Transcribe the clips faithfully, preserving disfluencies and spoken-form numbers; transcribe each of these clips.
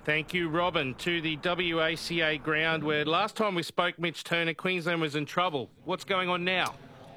Thank you, Robin. To the W A C A ground where last time we spoke, Mitch Turner, Queensland was in trouble. What's going on now?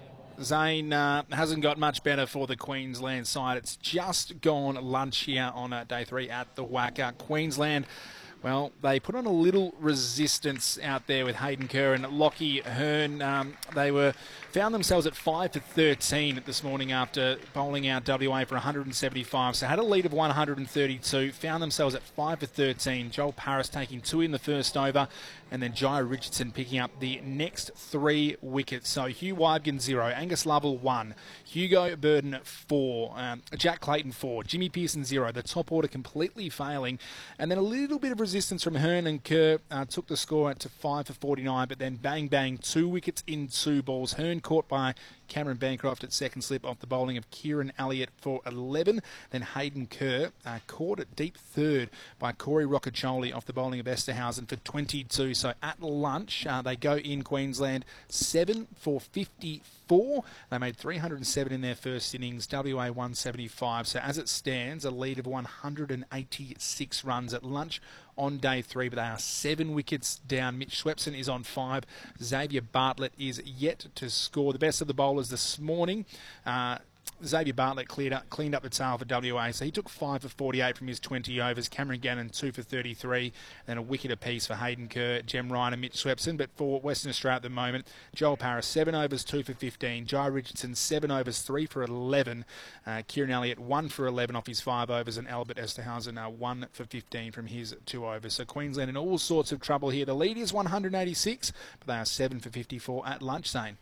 Zane, uh, hasn't got much better for the Queensland side. It's just gone lunch here on uh, day three at the W A C A. Queensland, well, they put on a little resistance out there with Hayden Kerr and Lockie Hearn. Um, they were found themselves at five for thirteen this morning after bowling out W A for one hundred seventy-five. So had a lead of one hundred thirty-two. Found themselves at five for thirteen. Joel Paris taking two in the first over, and then Jai Richardson picking up the next three wickets. So Hugh Wybgen zero, Angus Lovell one, Hugo Burden four, um, Jack Clayton four, Jimmy Pearson zero. The top order completely failing, and then a little bit of resistance from Hearn and Kerr uh, took the score to five for forty-nine, but then bang bang, two wickets in two balls. Hearn caught by Cameron Bancroft at second slip off the bowling of Kieran Elliott for eleven. Then Hayden Kerr uh, caught at deep third by Corey Rocacholi off the bowling of Esterhausen for twenty-two. So at lunch, uh, they go in Queensland seven for fifty-four. They made three hundred seven in their first innings, W A one seventy-five. So as it stands, a lead of one hundred eighty-six runs at lunch on day three, but they are seven wickets down. Mitch Swepson is on five. Xavier Bartlett is yet to score. The best of the bowlers this morning. Uh, Xavier Bartlett cleared up, cleaned up the tail for W A, so he took five for forty-eight from his twenty overs. Cameron Gannon two for thirty-three, and a wicket apiece for Hayden Kerr, Jem Ryan and Mitch Swepson. But for Western Australia at the moment, Joel Paris seven overs, two for fifteen. Jai Richardson seven overs, three for eleven. Uh, Kieran Elliott one for eleven off his five overs, and Albert Esterhausen uh, one for fifteen from his two overs. So Queensland in all sorts of trouble here. The lead is one hundred eighty-six, but they are seven for fifty-four at lunch, Zane.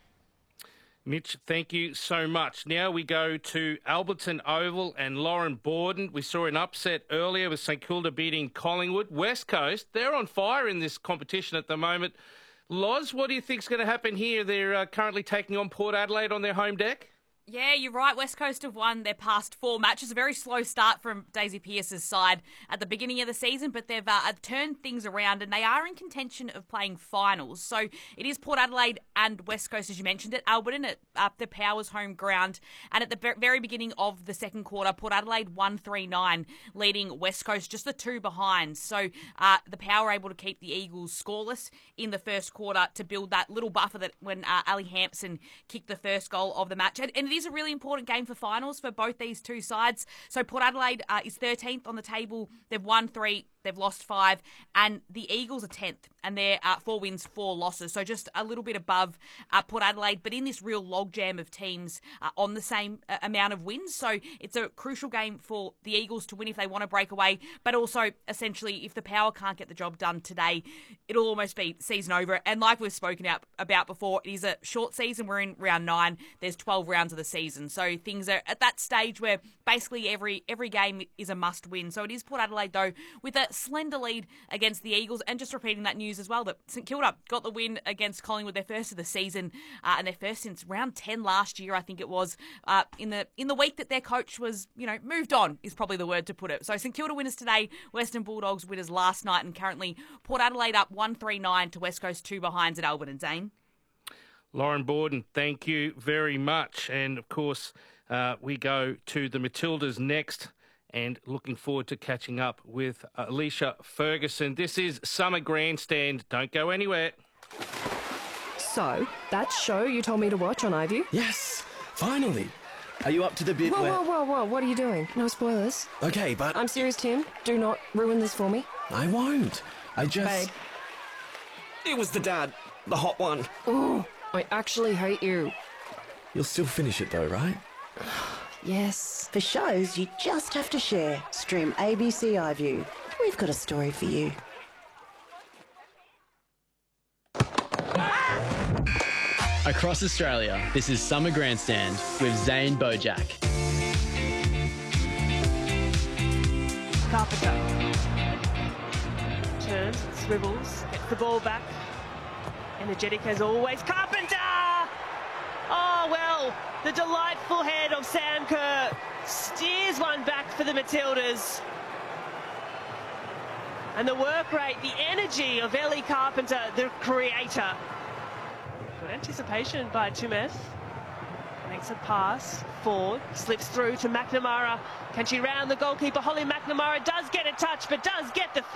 Mitch, thank you so much. Now we go to Alberton Oval and Lauren Borden. We saw an upset earlier with St Kilda beating Collingwood. West Coast, they're on fire in this competition at the moment. Loz, what do you think's going to happen here? They're uh, currently taking on Port Adelaide on their home deck. Yeah, you're right. West Coast have won their past four matches. A very slow start from Daisy Pearce's side at the beginning of the season, but they've uh, turned things around and they are in contention of playing finals. So it is Port Adelaide and West Coast, as you mentioned, at Alberton, at uh, the Powers home ground. And at the very beginning of the second quarter, Port Adelaide one three nine, leading West Coast just the two behind. So uh, the Power able to keep the Eagles scoreless in the first quarter to build that little buffer that when uh, Ali Hampson kicked the first goal of the match. And, and it is a really important game for finals for both these two sides. So Port Adelaide uh, is thirteenth on the table. They've won three. They've lost five, and the Eagles are tenth, and they're uh, four wins, four losses, so just a little bit above uh, Port Adelaide, but in this real logjam of teams uh, on the same uh, amount of wins. So it's a crucial game for the Eagles to win if they want to break away, but also essentially if the Power can't get the job done today, it'll almost be season over. And like we've spoken out about before, it is a short season. We're in round nine. There's twelve rounds of the season, so things are at that stage where basically every every game is a must win. So it is Port Adelaide though with a slender lead against the Eagles, and just repeating that news as well that St Kilda got the win against Collingwood, their first of the season, uh, and their first since round ten last year, I think it was, uh, in the in the week that their coach was, you know, moved on is probably the word to put it. So St Kilda winners today, Western Bulldogs winners last night, and currently Port Adelaide up one three nine to West Coast two behinds at Alberton. Zane. Lauren Borden, thank you very much. And of course, uh, we go to the Matildas next. And looking forward to catching up with Alicia Ferguson. This is Summer Grandstand. Don't go anywhere. So, that show you told me to watch on iView? Yes, finally. Are you up to the bit whoa, where... Whoa, whoa, whoa, what are you doing? No spoilers. Okay, but... I'm serious, Tim. Do not ruin this for me. I won't. I just... Babe. It was the dad. The hot one. Ooh, I actually hate you. You'll still finish it though, right? Yes. For shows you just have to share. Stream A B C iView. We've got a story for you. Across Australia, this is Summer Grandstand with Zane Bojack. Carpenter turns, swivels, gets the ball back. Energetic as always. Carpenter! Oh, well, the delightful head of Sam Kerr steers one back for the Matildas. And the work rate, the energy of Ellie Carpenter, the creator. Good anticipation by Tumeth. Makes a pass. Ford slips through to McNamara. Can she round the goalkeeper? Holly McNamara does get a touch, but does get the